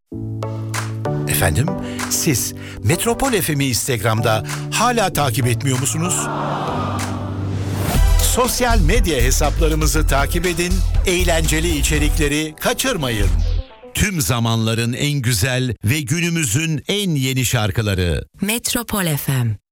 Efendim, siz Metropol FM'i Instagram'da hala takip etmiyor musunuz? Sosyal medya hesaplarımızı takip edin, eğlenceli içerikleri kaçırmayın. Tüm zamanların en güzel ve günümüzün en yeni şarkıları. Metropol FM.